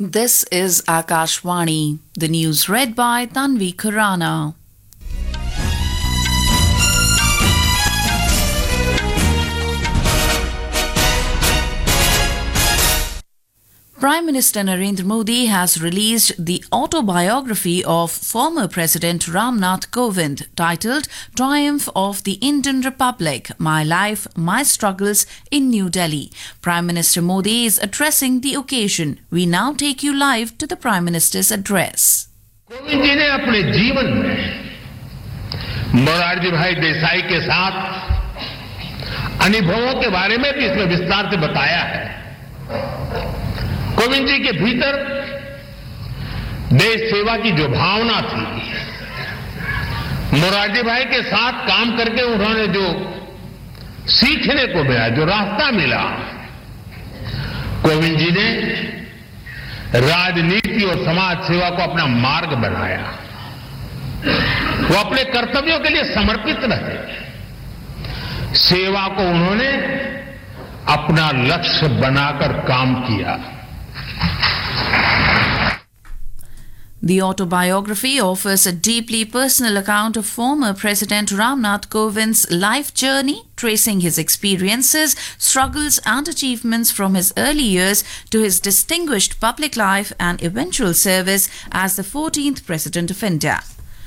This is Akashvani. The news read by Tanvi Khurana. Prime Minister Narendra Modi has released the autobiography of former President Ram Nath Kovind titled Triumph of the Indian Republic: My Life, My Struggles in New Delhi. Prime Minister Modi is addressing the occasion. We now take you live to the Prime Minister's address. Kovind ji ने अपने जीवन में मोरारजी भाई देसाई के साथ अनुभवों के बारे में भी इसमें विस्तार से बताया है। कोविंद जी के भीतर देश सेवा की जो भावना थी, मोरारजी भाई के साथ काम करके उन्होंने जो सीखने को मिला, जो रास्ता मिला, कोविंद जी ने राजनीति और समाज सेवा को अपना मार्ग बनाया। वो अपने कर्तव्यों के लिए समर्पित रहे। सेवा को उन्होंने अपना लक्ष्य बनाकर काम किया। The autobiography offers a deeply personal account of former President Ram Nath Kovind's life journey, tracing his experiences, struggles and achievements from his early years to his distinguished public life and eventual service as the 14th President of India.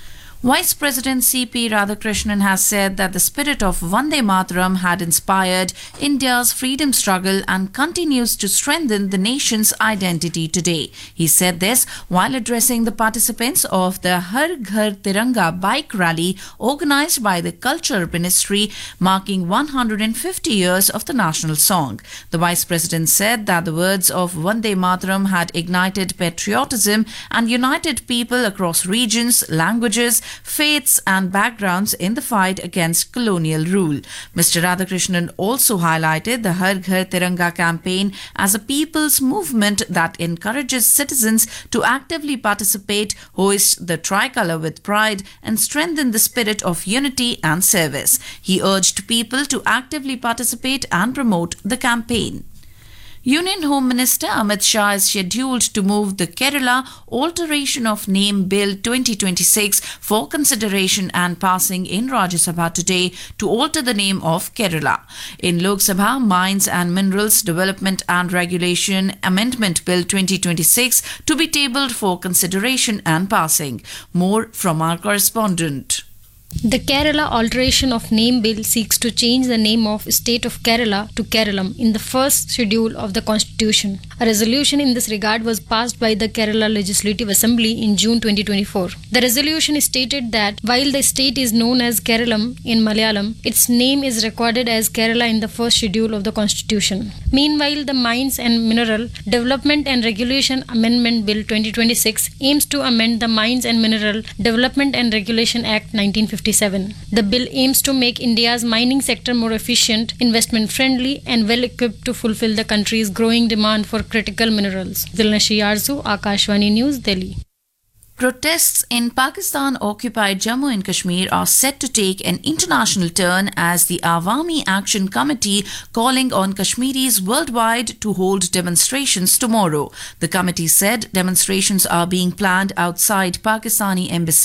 Vice President C.P. Radhakrishnan has said that the spirit of Vande Mataram had inspired India's freedom struggle and continues to strengthen the nation's identity today. He said this while addressing the participants of the Har Ghar Tiranga bike rally organized by the Culture Ministry, marking 150 years of the national song. The Vice President said that the words of Vande Mataram had ignited patriotism and united people across regions, languages, faiths and backgrounds in the fight against colonial rule. Mr. Radhakrishnan also highlighted the Har Ghar Tiranga campaign as a people's movement that encourages citizens to actively participate, hoist the tricolour with pride and strengthen the spirit of unity and service. He urged people to actively participate and promote the campaign. Union Home Minister Amit Shah is scheduled to move the Kerala Alteration of Name Bill 2026 for consideration and passing in Rajya Sabha today to alter the name of Kerala. In Lok Sabha, Mines and Minerals Development and Regulation Amendment Bill 2026 to be tabled for consideration and passing. More from our correspondent. The Kerala Alteration of Name Bill seeks to change the name of State of Kerala to Keralam in the first schedule of the Constitution. A resolution in this regard was passed by the Kerala Legislative Assembly in June 2024. The resolution stated that while the state is known as Keralam in Malayalam, its name is recorded as Kerala in the first schedule of the Constitution. Meanwhile, the Mines and Mineral Development and Regulation Amendment Bill 2026 aims to amend the Mines and Mineral Development and Regulation Act 1957. The bill aims to make India's mining sector more efficient, investment friendly and well equipped to fulfill the country's growing demand for critical minerals. Dilnashi Arzu, Akashvani News, Delhi. Protests in Pakistan-occupied Jammu and Kashmir are set to take an international turn as the Awami Action Committee calling on Kashmiris worldwide to hold demonstrations tomorrow. The committee said demonstrations are being planned outside Pakistani embassy